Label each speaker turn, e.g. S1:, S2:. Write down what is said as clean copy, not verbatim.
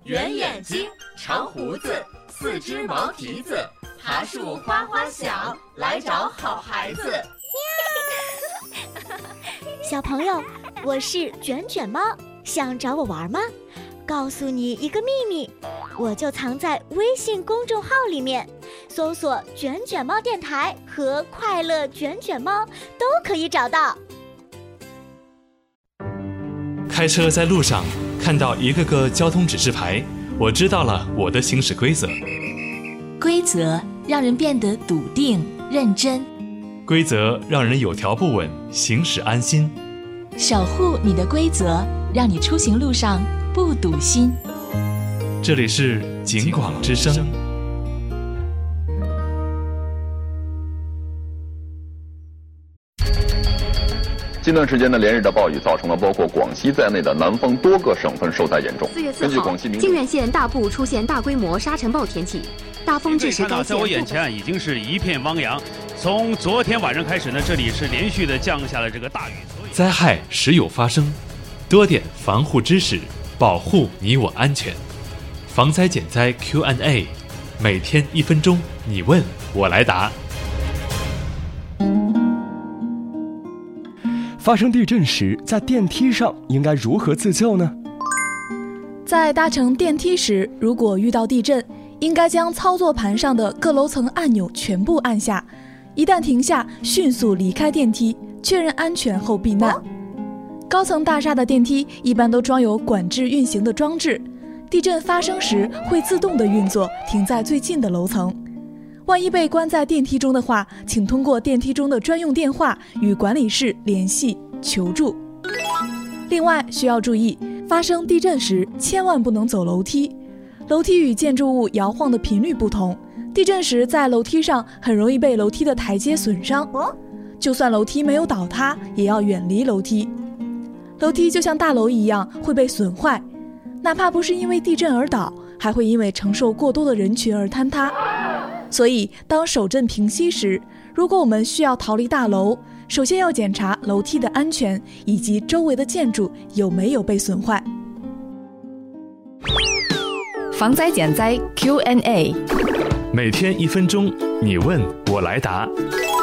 S1: 圆眼睛，长胡子，四只毛蹄子，爬树哗哗响，来找好孩子。
S2: 小朋友，我是卷卷猫，想找我玩吗？告诉你一个秘密，我就藏在微信公众号里面，搜索卷卷猫电台和快乐卷卷猫都可以找到。
S3: 开车在路上看到一个个交通指示牌，我知道了我的行驶规则。
S4: 规则让人变得笃定认真，
S3: 规则让人有条不紊，行驶安心。
S4: 守护你的规则，让你出行路上不堵心。
S3: 这里是警广之声。
S5: 近段时间的连日的暴雨造成了包括广西在内的南方多个省份受灾严重。
S6: 4月4号，靖远县大部出现大规模沙尘暴天气，大风致使该县。
S7: 在我眼前已经是一片汪洋。从昨天晚上开始呢，这里是连续的降下了这个大雨。
S3: 灾害时有发生，多点防护知识，保护你我安全。防灾减灾 Q&A， 每天1分钟，你问我来答。
S8: 发生地震时，在电梯上应该如何自救呢？
S9: 在搭乘电梯时，如果遇到地震，应该将操作盘上的各楼层按钮全部按下，一旦停下，迅速离开电梯，确认安全后避难。高层大厦的电梯一般都装有管制运行的装置，地震发生时会自动的运作，停在最近的楼层。万一被关在电梯中的话，请通过电梯中的专用电话与管理室联系求助。另外需要注意，发生地震时千万不能走楼梯，楼梯与建筑物摇晃的频率不同，地震时在楼梯上很容易被楼梯的台阶损伤。就算楼梯没有倒塌，也要远离楼梯。楼梯就像大楼一样会被损坏，哪怕不是因为地震而倒，还会因为承受过多的人群而坍塌。所以当首震平息时，如果我们需要逃离大楼，首先要检查楼梯的安全以及周围的建筑有没有被损坏。
S10: 防灾减灾 Q&A，
S3: 每天1分钟，你问我来答。